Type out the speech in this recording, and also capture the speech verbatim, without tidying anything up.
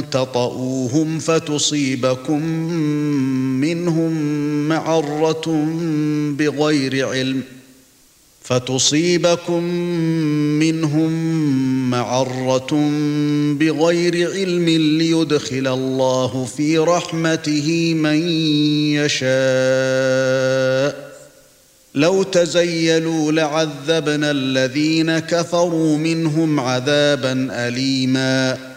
تطؤوهم فتصيبكم منهم معرة بغير علم فتصيبكم منهم معرة بغير علم ليدخل الله في رحمته من يشاء لو تزيلوا لعذبنا الذين كفروا منهم عذابا أليما